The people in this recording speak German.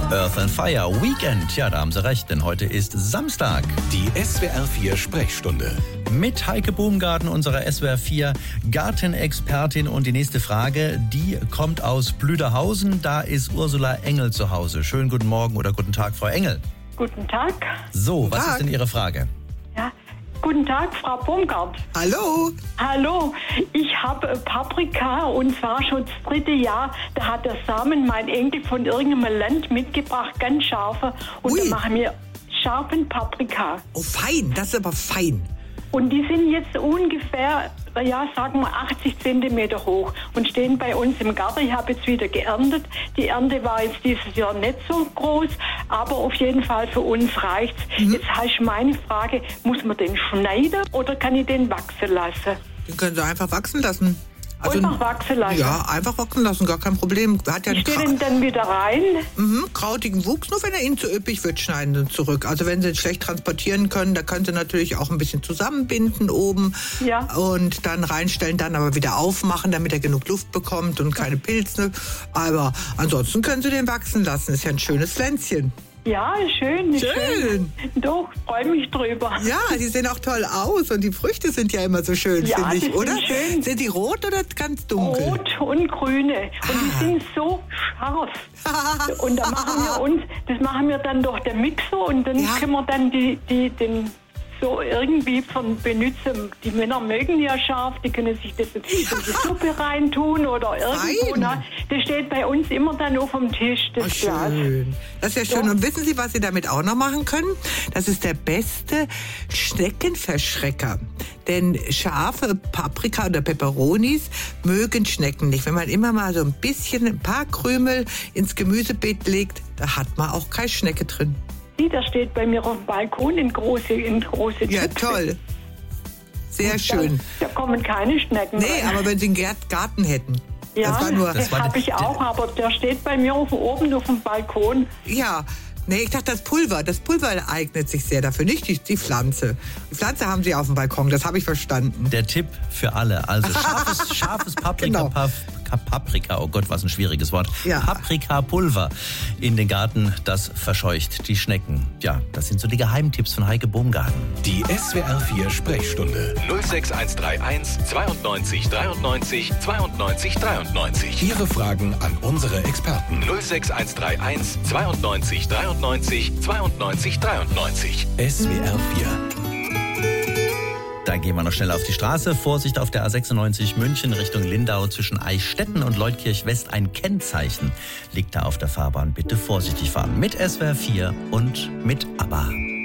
Earth and Fire, Weekend. Ja, da haben Sie recht, denn heute ist Samstag. Die SWR 4 Sprechstunde. Mit Heike Baumgarten, unserer SWR 4 Gartenexpertin. Und die nächste Frage, die kommt aus Blüderhausen. Da ist Ursula Engel zu Hause. Schönen guten Morgen oder guten Tag, Frau Engel. Guten Tag. So, was ist denn Ihre Frage? Ja, guten Tag, Frau Baumgart. Hallo. Hallo, ich habe Paprika und zwar schon das 3. Jahr. Da hat der Samen mein Enkel von irgendeinem Land mitgebracht, ganz scharfe. Und da machen wir scharfen Paprika. Oh, fein, das ist aber fein. Und die sind jetzt ungefähr, sagen wir 80 Zentimeter hoch und stehen bei uns im Garten. Ich habe jetzt wieder geerntet. Die Ernte war jetzt dieses Jahr nicht so groß, aber auf jeden Fall für uns reicht's. Jetzt heißt meine Frage, muss man den schneiden oder kann ich den wachsen lassen? Den können Sie einfach wachsen lassen. Einfach wachsen lassen? Ja, einfach wachsen lassen, gar kein Problem. Hat ja ich stelle ihn dann wieder rein? Krautigen Wuchs, nur wenn er Ihnen zu üppig wird, schneiden Sie ihn zurück. Also wenn Sie ihn schlecht transportieren können, da können Sie natürlich auch ein bisschen zusammenbinden oben und dann reinstellen, dann aber wieder aufmachen, damit er genug Luft bekommt und keine Pilze. Aber ansonsten können Sie den wachsen lassen. Ist ja ein schönes Pflänzchen. Ja, schön. Doch, freue mich drüber. Ja, die sehen auch toll aus und die Früchte sind ja immer so schön, finde ich, oder? Sind schön. Sind die rot oder ganz dunkel? Rot und grüne. Und die sind so scharf. Und da machen wir dann durch den Mixer und dann können wir dann den so irgendwie benutzen. Die Männer mögen ja scharf, die können sich das in die Suppe reintun oder irgendwo. Das steht bei uns immer dann auf dem Tisch, das Glas. Schön. Das ist ja schön. Und wissen Sie, was Sie damit auch noch machen können? Das ist der beste Schneckenverschrecker. Denn scharfe Paprika oder Peperonis mögen Schnecken nicht. Wenn man immer mal so ein paar Krümel ins Gemüsebeet legt, da hat man auch keine Schnecke drin. Der steht bei mir auf dem Balkon in große Ja, toll. Sehr schön. Da kommen keine Schnecken rein. Aber wenn Sie einen Garten hätten. Ja, das habe ich auch, aber der steht bei mir oben auf dem Balkon. Ja, ich dachte, das Pulver eignet sich sehr dafür, nicht die Pflanze. Die Pflanze haben Sie auf dem Balkon, das habe ich verstanden. Der Tipp für alle, also scharfes Paprika, Paprika, oh Gott, was ein schwieriges Wort. Ja. Paprikapulver in den Garten, das verscheucht die Schnecken. Ja, das sind so die Geheimtipps von Heike Baumgarten. Die SWR 4 Sprechstunde 06131 92 93 92 93. Ihre Fragen an unsere Experten 06131 92 93 92 93. SWR 4. Da gehen wir noch schnell auf die Straße. Vorsicht auf der A96 München Richtung Lindau zwischen Eichstätten und Leutkirch West. Ein Kennzeichen liegt da auf der Fahrbahn. Bitte vorsichtig fahren. Mit SWR 4 und mit ABBA.